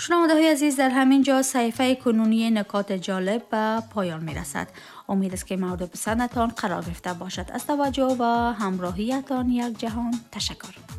شنونده های عزیز، در همین جا صحیفه کنونی نکات جالب به پایان می رسد. امید است که مورد پسندتان قرار گرفته باشد. از توجه و همراهیتان یک جهان تشکر.